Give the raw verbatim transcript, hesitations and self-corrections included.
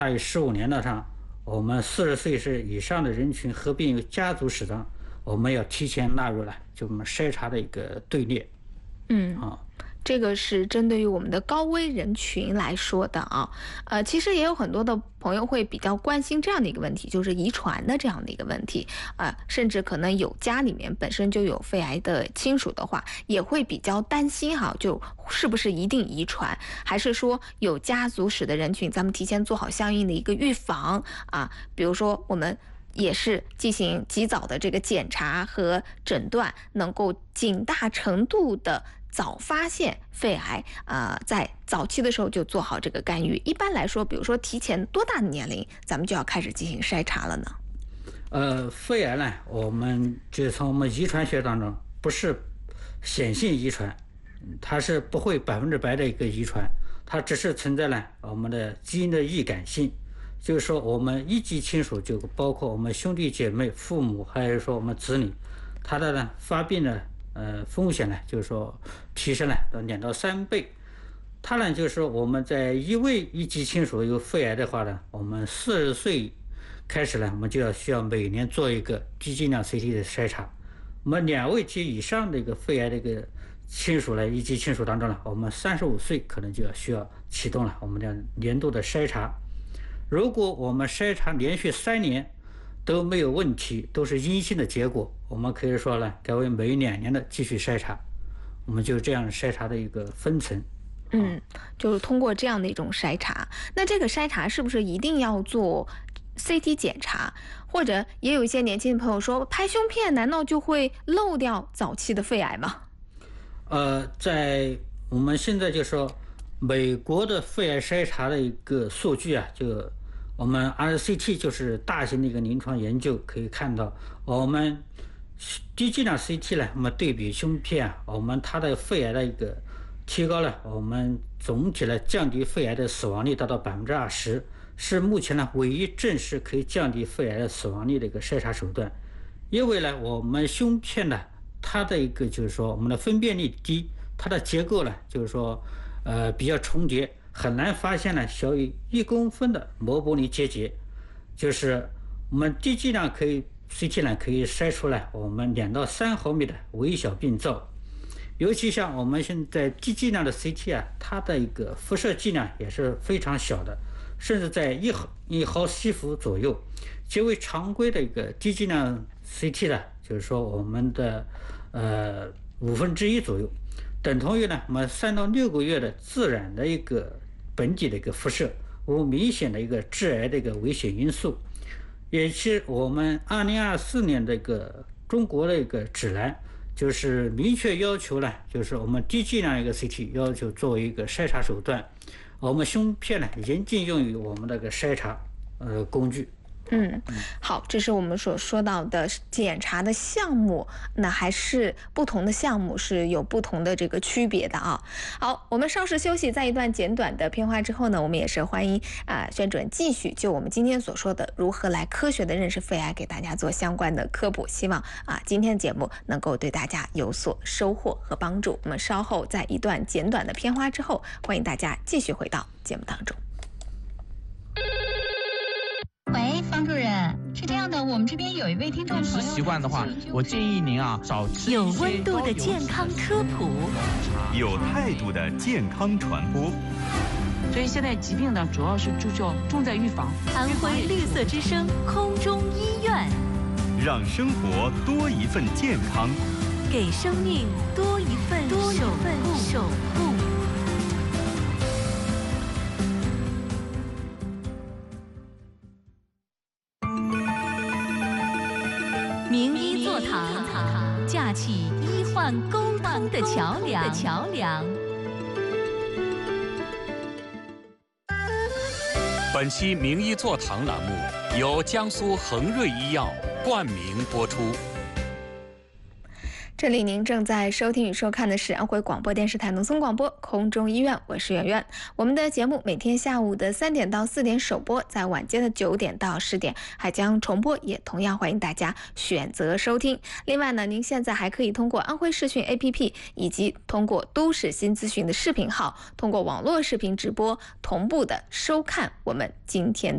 大于十五年的上，我们四十岁是以上的人群合并有家族史的，我们要提前纳入了就我们筛查的一个队列。 嗯啊。 这个是针对于我们的高危人群来说的啊，呃，其实也有很多的朋友会比较关心这样的一个问题，就是遗传的这样的一个问题啊、呃，甚至可能有家里面本身就有肺癌的亲属的话，也会比较担心哈，就是不是一定遗传，还是说有家族史的人群，咱们提前做好相应的一个预防啊，比如说我们也是进行及早的这个检查和诊断，能够尽大程度的早发现肺癌，呃，在早期的时候就做好这个干预。一般来说，比如说提前多大的年龄，咱们就要开始进行筛查了呢？ 呃，肺癌呢，我们就从我们遗传学当中，不是显性遗传，它是不会百分之百的一个遗传，它只是存在了我们的基因的易感性。就是说，我们一级亲属就包括我们兄弟姐妹、父母，还有说我们子女，它的呢发病的呃风险呢，就是说提升了到两到三倍。它呢就是说我们在一位一级亲属有肺癌的话呢，我们四十岁开始呢，我们就要需要每年做一个低剂量 C T 的筛查。我们两位及以上的一个肺癌的一个亲属呢，一级亲属当中呢，我们三十五岁可能就要需要启动了我们的年度的筛查。如果我们筛查连续三年都没有问题，都是阴性的结果，我们可以说呢，改为每两年的继续筛查，我们就这样筛查的一个分层。 嗯，就是通过这样的一种筛查。那这个筛查是不是一定要做 C T 检查？或者也有一些年轻的朋友说，拍胸片难道就会漏掉早期的肺癌吗？ 呃，在我们现在就说美国的肺癌筛查的一个数据啊，就我们 R C T 就是大型的一个临床研究可以看到，我们低剂量 C T 呢，我们对比胸片啊，我们它的肺癌的一个提高了，我们总体呢降低肺癌的死亡率达到百分之二十，是目前呢唯一证实可以降低肺癌的死亡率的一个筛查手段。因为呢，我们胸片呢，它的一个就是说我们的分辨率低，它的结构呢就是说呃比较重叠，很难发现呢小于一公分的膜玻璃结节。就是我们低剂量可以 C T 呢可以筛出来我们两到三毫米的微小病灶。尤其像我们现在低剂量的 C T 啊，它的一个辐射剂量也是非常小的，甚至在一毫一毫西弗左右。极为常规的一个低剂量 C T 呢，就是说我们的呃五分之一左右，等同于呢我们三到六个月的自然的一个本体的一个辐射，无明显的一个致癌的一个危险因素。也是我们二零二四年的一个中国的一个指南，就是明确要求呢，就是我们低剂量一个 C T 要求作为一个筛查手段，我们胸片呢严禁用于我们的个筛查呃工具。 嗯，好，这是我们所说到的检查的项目，那还是不同的项目是有不同的这个区别的啊。好，我们稍事休息，在一段简短的片花之后呢，我们也是欢迎啊宣主任继续就我们今天所说的如何来科学的认识肺癌，给大家做相关的科普。希望啊今天的节目能够对大家有所收获和帮助。我们稍后在一段简短的片花之后，欢迎大家继续回到节目当中。 喂，方主任，是这样的，我们这边有一位听众朋友， 饮食习惯的话，我建议您啊少吃有温度的健康科普， 有态度的健康传播。 所以现在疾病呢，主要是注重重在预防。 安徽绿色之声空中医院， 让生活多一份健康， 给生命多一份多一份守护。名医座堂，架起医患沟通的桥梁。桥梁。 本期名医座堂栏目由江苏恒瑞医药冠名播出。 这里您正在收听与收看的是安徽广播电视台农村广播空中医院，我是圆圆。我们的节目每天下午的三点到四点首播，在晚间的九点到十点还将重播，也同样欢迎大家选择收听。另外呢，您现在还可以通过安徽视讯 A P P 以及通过都市新资讯的视频号，通过网络视频直播同步的收看我们今天的